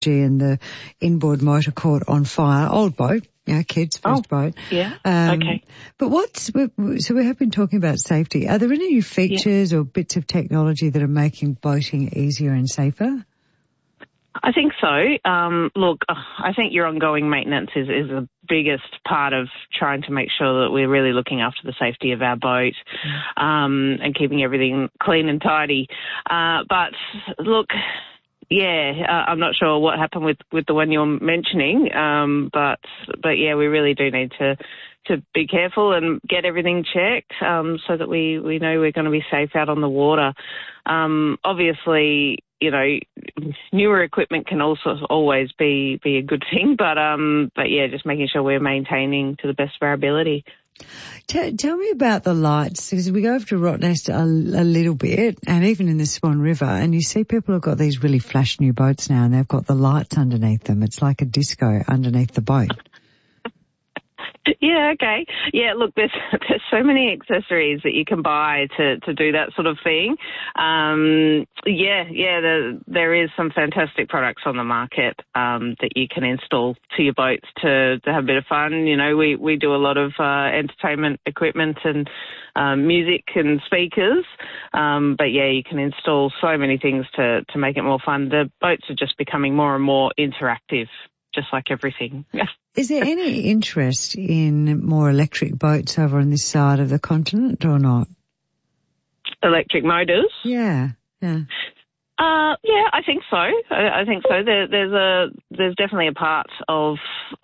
and the inboard motor caught on fire. Old boat, kids' first boat. Yeah, okay. But so we have been talking about safety. Are there any new features or bits of technology that are making boating easier and safer? I think so. Look, I think your ongoing maintenance is the biggest part of trying to make sure that we're really looking after the safety of our boat and keeping everything clean and tidy. But look, I'm not sure what happened with the one you're mentioning, but yeah, we really do need to be careful and get everything checked so that we know we're going to be safe out on the water. Obviously, newer equipment can also always be a good thing, but yeah, just making sure we're maintaining to the best of our ability. Tell me about the lights, because we go over to Rottnest a little bit, and even in the Swan River, and you see people have got these really flash new boats now, and they've got the lights underneath them. It's like a disco underneath the boat. Yeah, okay. Yeah, look, there's so many accessories that you can buy to do that sort of thing. There is some fantastic products on the market that you can install to your boats to have a bit of fun. We do a lot of entertainment equipment and music and speakers. But yeah, you can install so many things to make it more fun. The boats are just becoming more and more interactive, just like everything. Is there any interest in more electric boats over on this side of the continent or not? Electric motors? Yeah. Yeah, I think so. I think so. There's definitely a part of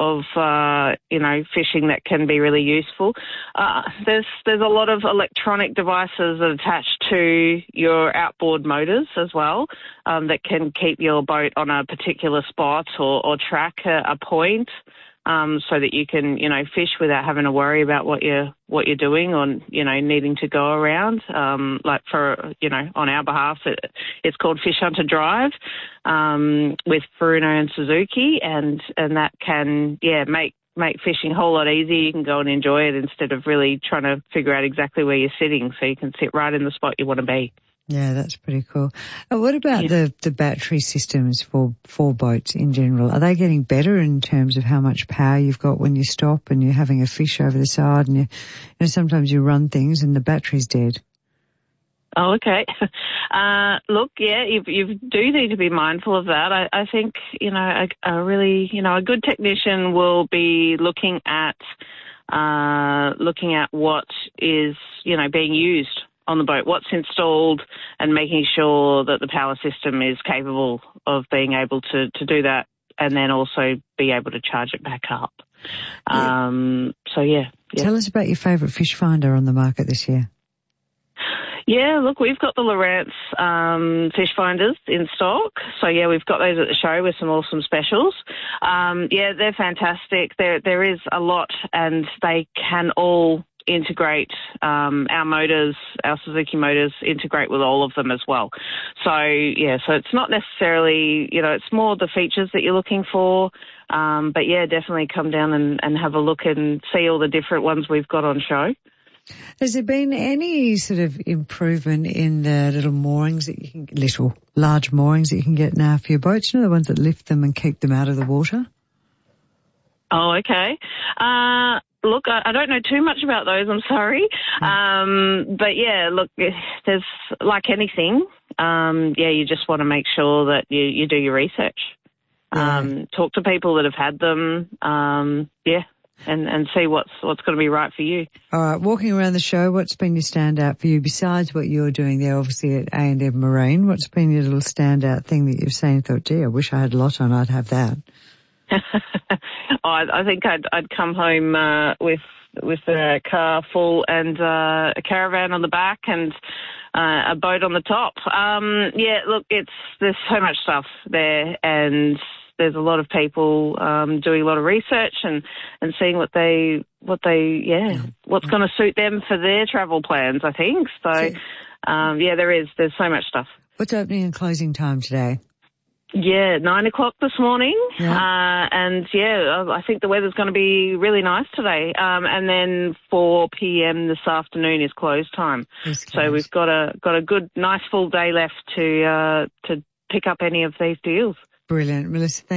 fishing that can be really useful. There's a lot of electronic devices attached to your outboard motors as well that can keep your boat on a particular spot or track a point. So that you can, fish without having to worry about what you're doing or, needing to go around. On our behalf, it's called Fish Hunter Drive, with Furuno and Suzuki, and that can, make fishing a whole lot easier. You can go and enjoy it instead of really trying to figure out exactly where you're sitting, so you can sit right in the spot you want to be. Yeah, that's pretty cool. What about the battery systems for boats in general? Are they getting better in terms of how much power you've got when you stop and you're having a fish over the side, and sometimes you run things and the battery's dead? Oh, okay. Look, yeah, you do need to be mindful of that. I think, a good technician will be looking at what is, being used on the boat, what's installed, and making sure that the power system is capable of being able to do that, and then also be able to charge it back up. Yeah. Tell us about your favourite fish finder on the market this year. Yeah, look, we've got the Lowrance fish finders in stock. So, yeah, we've got those at the show with some awesome specials. They're fantastic. There is a lot, and they can all integrate our motors, our Suzuki motors integrate with all of them as well. So it's not necessarily, it's more the features that you're looking for. But yeah, definitely come down and have a look and see all the different ones we've got on show. Has there been any sort of improvement in the large moorings that you can get now for your boats? The ones that lift them and keep them out of the water? Oh, okay. Look, I don't know too much about those, I'm sorry. But yeah, look, there's like anything, you just want to make sure that you do your research. Talk to people that have had them, and see what's going to be right for you. All right, walking around the show, what's been your standout for you besides what you're doing there, obviously at A&M Marine? What's been your little standout thing that you've seen and thought, gee, I wish I had a lot on, I'd have that? I think I'd come home with a car full and a caravan on the back and a boat on the top. Look, there's so much stuff there, and there's a lot of people doing a lot of research and seeing what's going to suit them for their travel plans, I think. So, there's so much stuff. What's opening and closing time today? Yeah, 9:00 this morning. Yeah. I think the weather's going to be really nice today. And then 4 p.m. this afternoon is close time. So we've got a good, nice full day left to pick up any of these deals. Brilliant. Melissa,